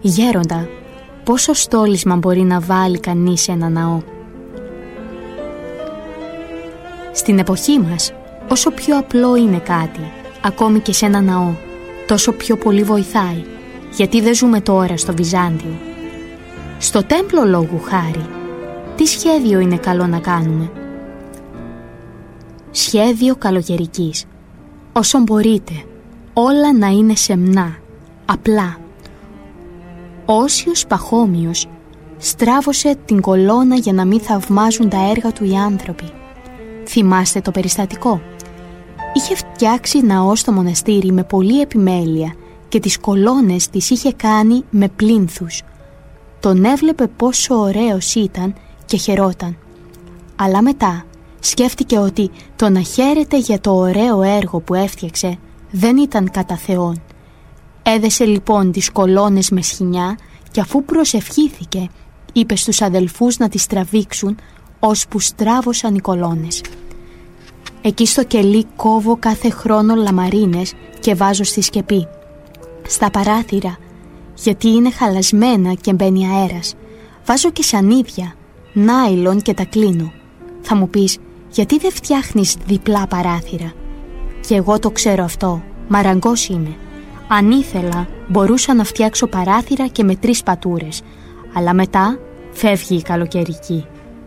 Γέροντα, πόσο στόλισμα μπορεί να βάλει κανείς σε ένα ναό? Στην εποχή μας, όσο πιο απλό είναι κάτι, ακόμη και σε ένα ναό, τόσο πιο πολύ βοηθάει, γιατί δεν ζούμε τώρα στο Βυζάντιο. Στο τέμπλο λόγου χάρη, τι σχέδιο είναι καλό να κάνουμε? Σχέδιο καλογερικής. Όσο μπορείτε, όλα να είναι σεμνά, απλά. Ο Όσιος Παχώμιος στράβωσε την κολόνα για να μην θαυμάζουν τα έργα του οι άνθρωποι. Θυμάστε το περιστατικό? Είχε φτιάξει ναό στο μοναστήρι με πολλή επιμέλεια και τις κολόνες τις είχε κάνει με πλίνθους. Τον έβλεπε πόσο ωραίος ήταν και χαιρόταν. Αλλά μετά σκέφτηκε ότι το να χαίρεται για το ωραίο έργο που έφτιαξε δεν ήταν κατά Θεόν. Έδεσε λοιπόν τις κολόνες με σχοινιά και αφού προσευχήθηκε, είπε στους αδελφούς να τις τραβήξουν, ώσπου στράβωσαν οι κολόνες. Εκεί στο κελί κόβω κάθε χρόνο λαμαρίνες και βάζω στη σκεπή, στα παράθυρα, γιατί είναι χαλασμένα και μπαίνει αέρας. Βάζω και σανίδια, νάιλον και τα κλείνω. Θα μου πεις, γιατί δεν φτιάχνεις διπλά παράθυρα? Και εγώ το ξέρω αυτό, μαραγκός είμαι. Αν ήθελα, μπορούσα να φτιάξω παράθυρα και με 3 πατούρες, αλλά μετά φεύγει η καλοκαιρική.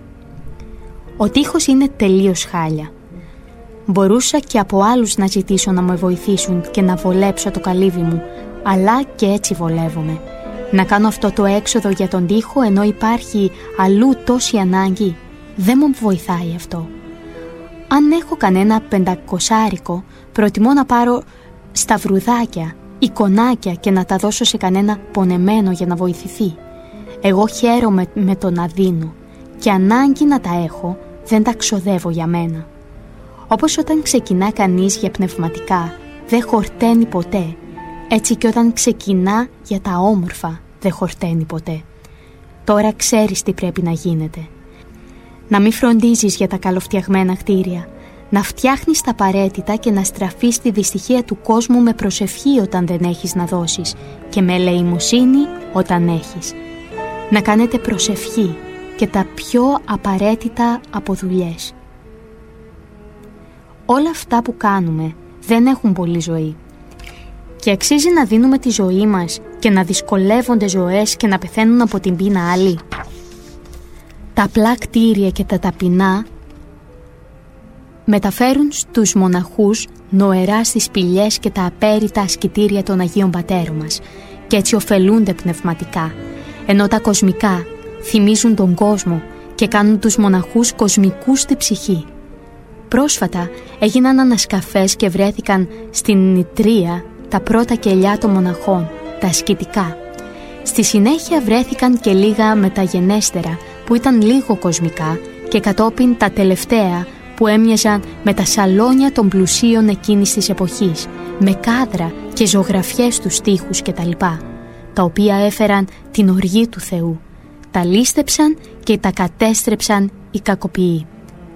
Ο τοίχος είναι τελείως χάλια. Μπορούσα και από άλλους να ζητήσω να με βοηθήσουν και να βολέψω το καλύβι μου, αλλά και έτσι βολεύομαι. Να κάνω αυτό το έξοδο για τον τοίχο ενώ υπάρχει αλλού τόση ανάγκη, δεν μου βοηθάει αυτό. Αν έχω κανένα 500, προτιμώ να πάρω σταυρουδάκια, εικονάκια και να τα δώσω σε κανένα πονεμένο για να βοηθηθεί. Εγώ χαίρομαι με το να δίνω και ανάγκη να τα έχω δεν τα ξοδεύω για μένα. Όπως όταν ξεκινά κανείς για πνευματικά δεν χορταίνει ποτέ, έτσι και όταν ξεκινά για τα όμορφα δεν χορταίνει ποτέ. Τώρα ξέρεις τι πρέπει να γίνεται. Να μην φροντίζεις για τα καλοφτιαγμένα κτίρια, να φτιάχνεις τα απαραίτητα και να στραφείς τη δυστυχία του κόσμου με προσευχή όταν δεν έχεις να δώσεις και με ελεημοσύνη όταν έχεις. Να κάνετε προσευχή και τα πιο απαραίτητα από δουλειές. Όλα αυτά που κάνουμε δεν έχουν πολύ ζωή. Και αξίζει να δίνουμε τη ζωή μας και να δυσκολεύονται ζωές και να πεθαίνουν από την πείνα άλλοι. Τα απλά κτίρια και τα ταπεινά μεταφέρουν στους μοναχούς νοερά στις σπηλιές και τα απέρριτα ασκητήρια των Αγίων Πατέρων μας και έτσι ωφελούνται πνευματικά, ενώ τα κοσμικά θυμίζουν τον κόσμο και κάνουν τους μοναχούς κοσμικούς στη ψυχή. Πρόσφατα έγιναν ανασκαφές και βρέθηκαν στην Νητρία τα πρώτα κελιά των μοναχών, τα ασκητικά. Στη συνέχεια βρέθηκαν και λίγα μεταγενέστερα που ήταν λίγο κοσμικά και κατόπιν τα τελευταία που έμοιαζαν με τα σαλόνια των πλουσίων εκείνης της εποχής, με κάδρα και ζωγραφιές στους τοίχους κτλ, τα οποία έφεραν την οργή του Θεού, τα λήστεψαν και τα κατέστρεψαν οι κακοποιοί.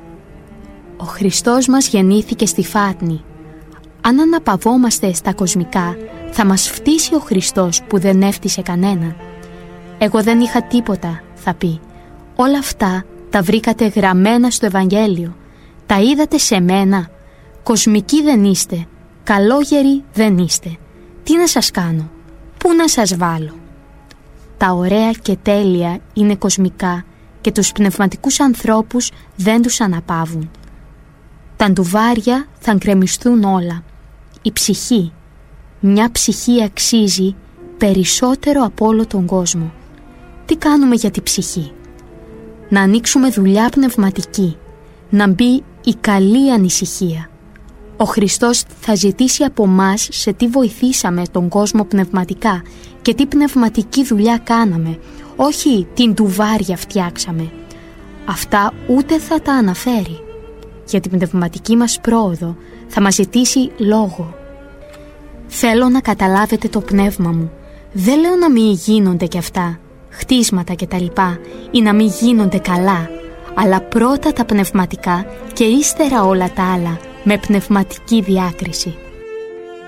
Ο Χριστός μας γεννήθηκε στη Φάτνη. Αν αναπαυόμαστε στα κοσμικά, θα μας φτύσει ο Χριστός που δεν έφτισε κανένα. Εγώ δεν είχα τίποτα, θα πει. Όλα αυτά τα βρήκατε γραμμένα στο Ευαγγέλιο. Τα είδατε σε μένα. Κοσμικοί δεν είστε. Καλόγεροι δεν είστε. Τι να σας κάνω? Πού να σας βάλω? Τα ωραία και τέλεια είναι κοσμικά και τους πνευματικούς ανθρώπους δεν τους αναπαύουν. Τα ντουβάρια θα γκρεμιστούν όλα. Η ψυχή, μια ψυχή αξίζει περισσότερο από όλο τον κόσμο. Τι κάνουμε για τη ψυχή? Να ανοίξουμε δουλειά πνευματική, να μπει η καλή ανησυχία. Ο Χριστός θα ζητήσει από μας σε τι βοηθήσαμε τον κόσμο πνευματικά και τι πνευματική δουλειά κάναμε, όχι την ντουβάρια φτιάξαμε. Αυτά ούτε θα τα αναφέρει. Για την πνευματική μας πρόοδο θα μας ζητήσει λόγο. Θέλω να καταλάβετε το πνεύμα μου. Δεν λέω να μην γίνονται κι αυτά, χτίσματα και τα λοιπά, ή να μην γίνονται καλά, αλλά πρώτα τα πνευματικά και ύστερα όλα τα άλλα με πνευματική διάκριση.